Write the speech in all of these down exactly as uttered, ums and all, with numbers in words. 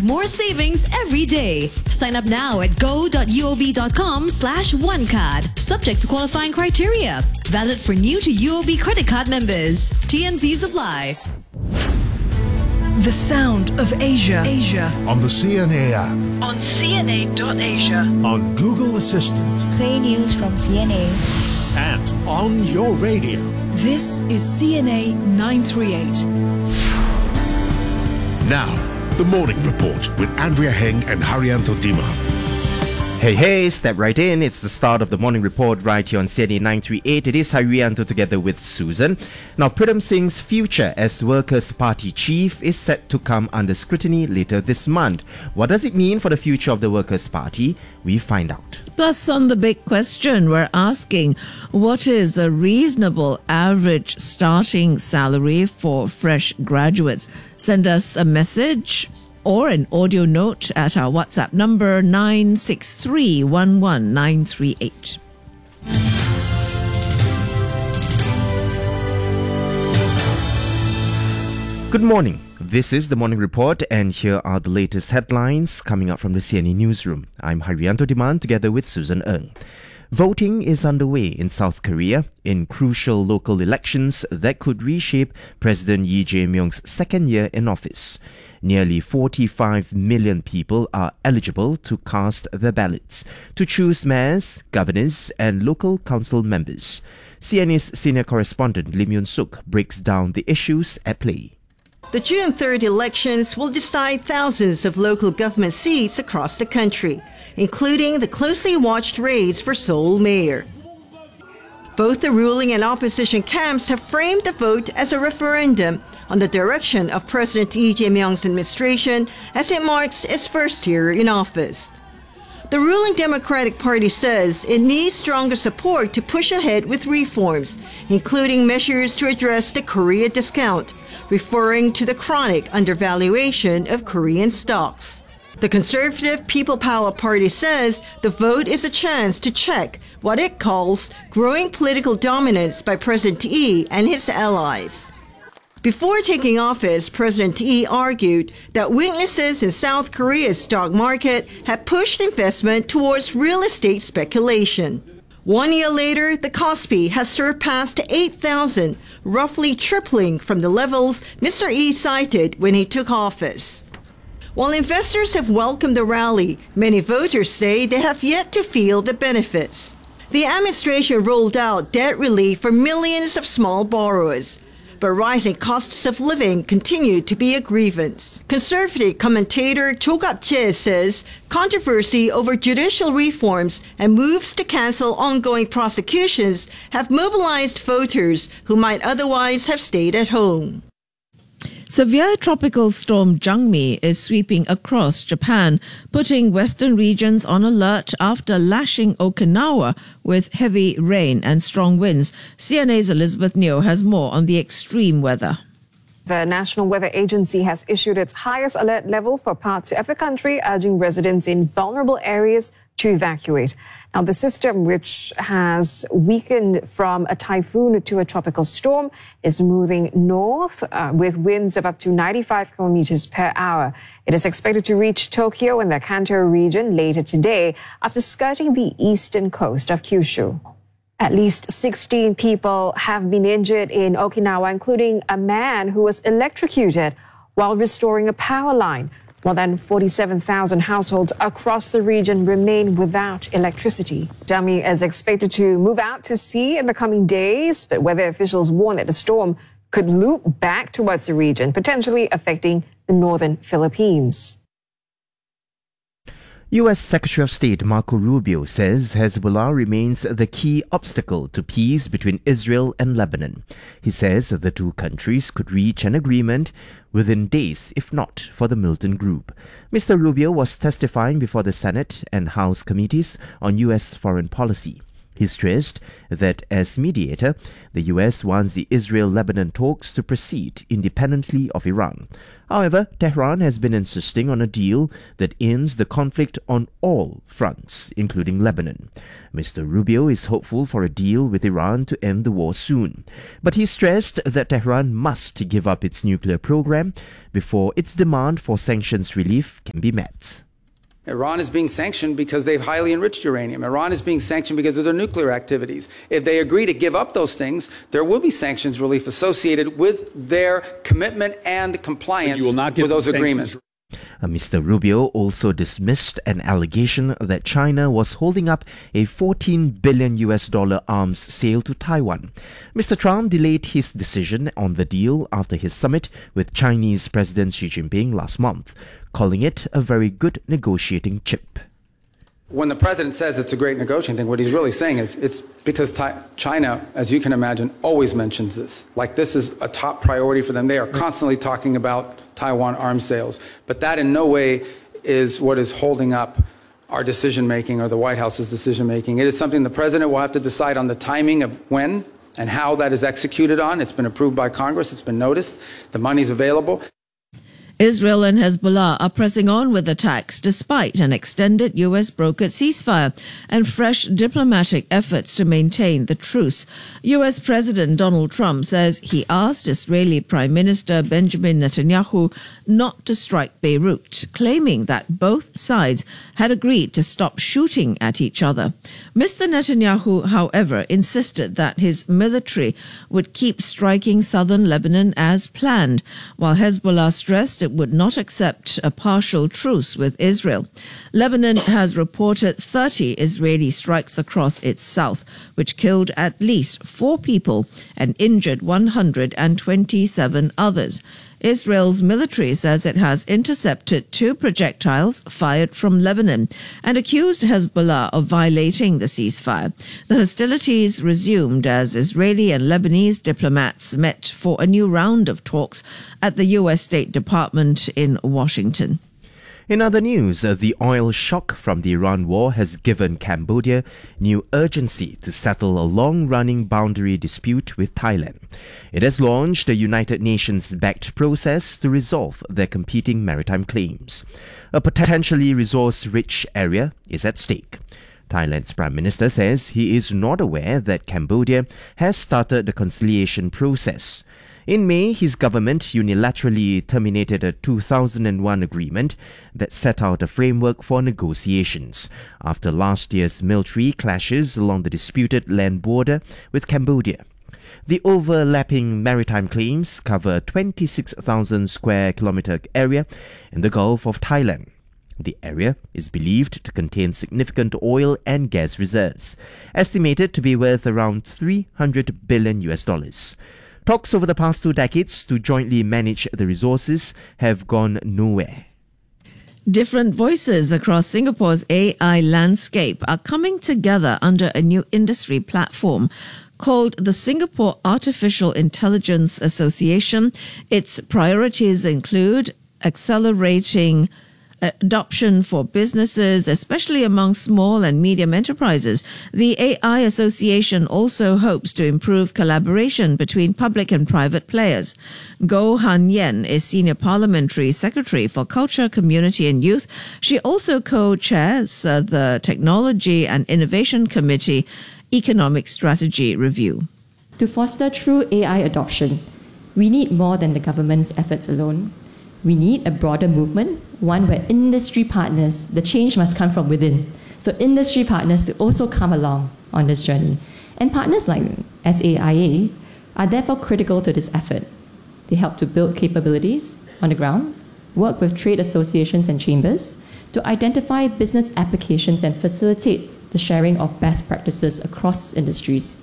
more savings every day. Sign up now at go.uob.com slash one card. Subject to qualifying criteria. Valid for new to U O B credit card members. T N Cs apply. The sound of Asia. Asia. On the C N A app. On C N A dot asia. On Google Assistant. Play news from C N A. And on your radio. This is C N A nine thirty-eight. Now, the Morning Report with Andrea Heng and Haryanto Dima. Hey, hey, step right in. It's the start of the Morning Report right here on C N A nine thirty-eight. It is Haryanto together with Susan. Now, Pritam Singh's future as Workers' Party chief is set to come under scrutiny later this month. What does it mean for the future of the Workers' Party? We find out. Plus, on the big question, we're asking, what is a reasonable average starting salary for fresh graduates? Send us a message or an audio note at our WhatsApp number nine six three one one nine three eight. Good morning. This is the Morning Report, and here are the latest headlines coming up from the C N A newsroom. I'm Haryanto Diman together with Susan Ng. Voting is underway in South Korea in crucial local elections that could reshape President Lee Jae-myung's second year in office. Nearly forty-five million people are eligible to cast their ballots to choose mayors, governors, and local council members. C N A's senior correspondent Lim Yun-suk breaks down the issues at play. The June third elections will decide thousands of local government seats across the country, including the closely watched race for Seoul mayor. Both the ruling and opposition camps have framed the vote as a referendum on the direction of President Lee Jae-myung's administration as it marks its first year in office. The ruling Democratic Party says it needs stronger support to push ahead with reforms, including measures to address the Korea discount, referring to the chronic undervaluation of Korean stocks. The conservative People Power Party says the vote is a chance to check what it calls growing political dominance by President Lee and his allies. Before taking office, President Lee argued that weaknesses in South Korea's stock market had pushed investment towards real estate speculation. One year later, the Kospi has surpassed eight thousand, roughly tripling from the levels Mister Lee cited when he took office. While investors have welcomed the rally, many voters say they have yet to feel the benefits. The administration rolled out debt relief for millions of small borrowers, but rising costs of living continue to be a grievance. Conservative commentator Cho Gap-chae says controversy over judicial reforms and moves to cancel ongoing prosecutions have mobilized voters who might otherwise have stayed at home. Severe tropical storm Jangmi is sweeping across Japan, putting western regions on alert after lashing Okinawa with heavy rain and strong winds. C N A's Elizabeth Neo has more on the extreme weather. The National Weather Agency has issued its highest alert level for parts of the country, urging residents in vulnerable areas to evacuate. Now, the system, which has weakened from a typhoon to a tropical storm, is moving north uh, with winds of up to ninety-five kilometers per hour. It is expected to reach Tokyo and the Kanto region later today after skirting the eastern coast of Kyushu. At least sixteen people have been injured in Okinawa, including a man who was electrocuted while restoring a power line. More than forty-seven thousand households across the region remain without electricity. Jangmi is expected to move out to sea in the coming days, but weather officials warn that the storm could loop back towards the region, potentially affecting the northern Philippines. U S Secretary of State Marco Rubio says Hezbollah remains the key obstacle to peace between Israel and Lebanon. He says the two countries could reach an agreement within days, if not for the militant group. Mister Rubio was testifying before the Senate and House committees on U S foreign policy. He He stressed that as mediator, the U S wants the Israel-Lebanon talks to proceed independently of Iran. However, Tehran has been insisting on a deal that ends the conflict on all fronts, including Lebanon. Mister Rubio is hopeful for a deal with Iran to end the war soon, but he stressed that Tehran must give up its nuclear program before its demand for sanctions relief can be met. Iran is being sanctioned because they've highly enriched uranium. Iran is being sanctioned because of their nuclear activities. If they agree to give up those things, there will be sanctions relief associated with their commitment and compliance with those agreements. Uh, Mister Rubio also dismissed an allegation that China was holding up a fourteen billion U S dollar arms sale to Taiwan. Mister Trump delayed his decision on the deal after his summit with Chinese President Xi Jinping last month, calling it a very good negotiating chip. When the president says it's a great negotiating thing, what he's really saying is it's because Ti- China, as you can imagine, always mentions this. Like this is a top priority for them. They are constantly talking about Taiwan arms sales. But that in no way is what is holding up our decision making or the White House's decision making. It is something the president will have to decide on the timing of when and how that is executed on. It's been approved by Congress. It's been noticed. The money's available. Israel and Hezbollah are pressing on with attacks despite an extended U S-brokered ceasefire and fresh diplomatic efforts to maintain the truce. U S President Donald Trump says he asked Israeli Prime Minister Benjamin Netanyahu not to strike Beirut, claiming that both sides had agreed to stop shooting at each other. Mister Netanyahu, however, insisted that his military would keep striking southern Lebanon as planned, while Hezbollah stressed it would not accept a partial truce with Israel. Lebanon has reported thirty Israeli strikes across its south, which killed at least four people and injured one hundred twenty-seven others. Israel's military says it has intercepted two projectiles fired from Lebanon and accused Hezbollah of violating the ceasefire. The hostilities resumed as Israeli and Lebanese diplomats met for a new round of talks at the U S State Department in Washington. In other news, uh, the oil shock from the Iran war has given Cambodia new urgency to settle a long-running boundary dispute with Thailand. It has launched a United Nations-backed process to resolve their competing maritime claims. A potentially resource-rich area is at stake. Thailand's Prime Minister says he is not aware that Cambodia has started the conciliation process. In May, his government unilaterally terminated a two thousand one agreement that set out a framework for negotiations after last year's military clashes along the disputed land border with Cambodia. The overlapping maritime claims cover a twenty-six thousand square kilometer area in the Gulf of Thailand. The area is believed to contain significant oil and gas reserves, estimated to be worth around three hundred billion U S dollars. Talks over the past two decades to jointly manage the resources have gone nowhere. Different voices across Singapore's A I landscape are coming together under a new industry platform called the Singapore Artificial Intelligence Association. Its priorities include accelerating adoption for businesses, especially among small and medium enterprises. The A I Association also hopes to improve collaboration between public and private players. Goh Han Yen is Senior Parliamentary Secretary for Culture, Community and Youth. She also co-chairs uh, the Technology and Innovation Committee Economic Strategy Review. To foster true A I adoption, we need more than the government's efforts alone. We need a broader movement, one where industry partners, the change must come from within. So industry partners to also come along on this journey. And partners like S A I A are therefore critical to this effort. They help to build capabilities on the ground, work with trade associations and chambers to identify business applications and facilitate the sharing of best practices across industries.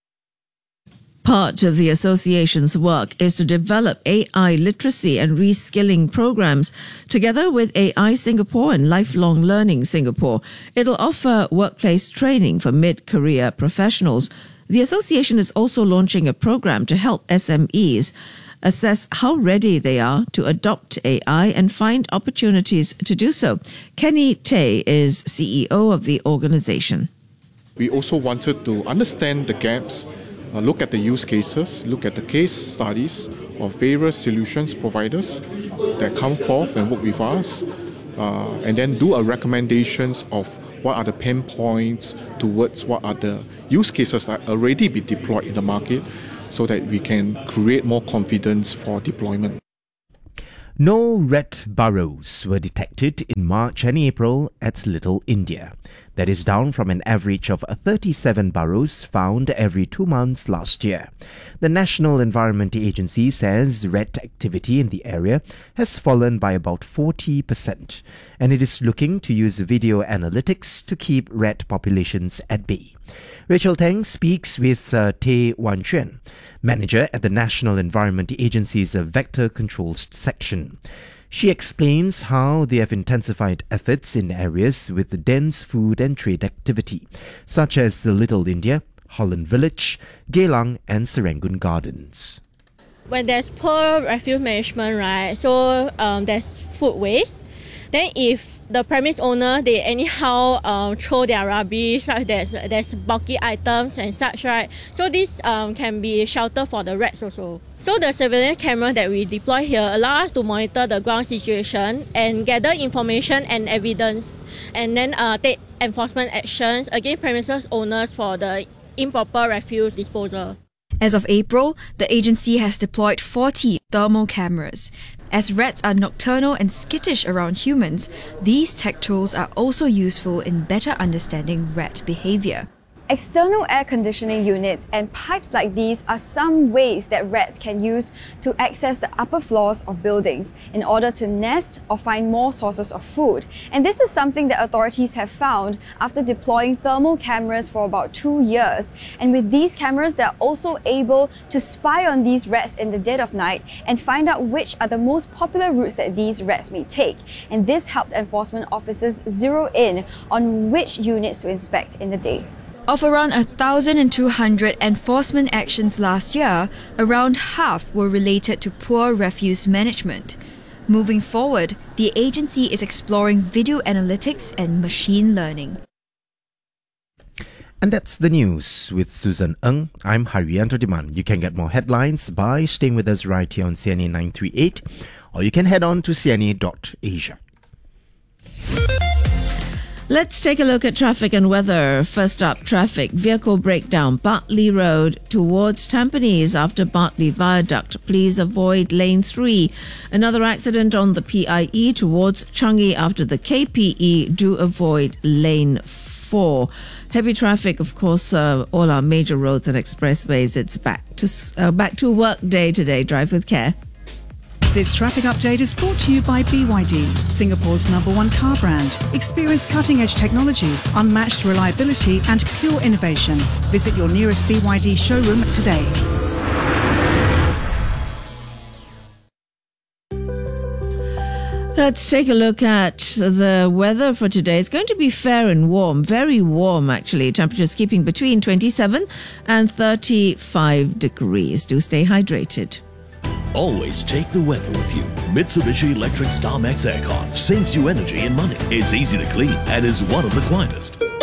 Part of the association's work is to develop A I literacy and reskilling programs. Together with A I Singapore and Lifelong Learning Singapore, it'll offer workplace training for mid-career professionals. The association is also launching a program to help S M Es assess how ready they are to adopt A I and find opportunities to do so. Kenny Tay is C E O of the organization. We also wanted to understand the gaps, uh, look at the use cases, look at the case studies of various solutions providers that come forth and work with us, uh, and then do a recommendations of what are the pain points towards what are the use cases that already be deployed in the market so that we can create more confidence for deployment. No rat burrows were detected in March and April at Little India. That is down from an average of thirty-seven burrows found every two months last year. The National Environment Agency says rat activity in the area has fallen by about forty percent, and it is looking to use video analytics to keep rat populations at bay. Rachel Tang speaks with uh, Tay Wan Chuan, manager at the National Environment Agency's uh, Vector Controls section. She explains how they have intensified efforts in areas with dense food and trade activity, such as Little India, Holland Village, Geylang and Serangoon Gardens. When there's poor refuse management, right, so um, there's food waste. Then if the premise owner, they anyhow um, throw their rubbish, such there's, there's bulky items and such, right? So this um, can be shelter for the rats also. So the surveillance camera that we deploy here allow us to monitor the ground situation and gather information and evidence, and then uh, take enforcement actions against premises owners for the improper refuse disposal. As of April, the agency has deployed forty thermal cameras. As rats are nocturnal and skittish around humans, these tech tools are also useful in better understanding rat behavior. External air conditioning units and pipes like these are some ways that rats can use to access the upper floors of buildings in order to nest or find more sources of food. And this is something that authorities have found after deploying thermal cameras for about two years. And with these cameras, they're also able to spy on these rats in the dead of night and find out which are the most popular routes that these rats may take. And this helps enforcement officers zero in on which units to inspect in the day. Of around one thousand two hundred enforcement actions last year, around half were related to poor refuse management. Moving forward, the agency is exploring video analytics and machine learning. And that's the news with Susan Ng. I'm Haryanto Diman. You can get more headlines by staying with us right here on C N A nine thirty-eight, or you can head on to c n a dot asia. Let's take a look at traffic and weather. First up, traffic. Vehicle breakdown. Bartley Road towards Tampines after Bartley Viaduct. Please avoid lane three. Another accident on the P I E towards Changi after the K P E. Do avoid lane four. Heavy traffic, of course, uh, all our major roads and expressways. It's back to, uh, back to work day today. Drive with care. This traffic update is brought to you by B Y D, Singapore's number one car brand. Experience cutting-edge technology, unmatched reliability and pure innovation. Visit your nearest B Y D showroom today. Let's take a look at the weather for today. It's going to be fair and warm, very warm actually. Temperatures keeping between twenty-seven and thirty-five degrees. Do stay hydrated. Always take the weather with you. Mitsubishi Electric Star Max Aircon saves you energy and money. It's easy to clean and is one of the quietest.